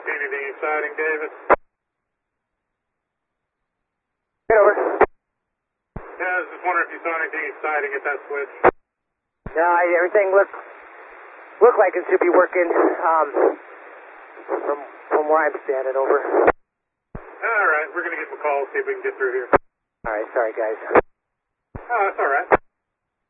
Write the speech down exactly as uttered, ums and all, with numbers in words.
see anything exciting, David? Get over. Yeah, I was just wondering if you saw anything exciting at that switch. No, I, everything looked looked like it should be working. Um, from from where I'm standing. Over. All right, we're gonna give him a call, see if we can get through here. All right, sorry guys. Oh, that's all right.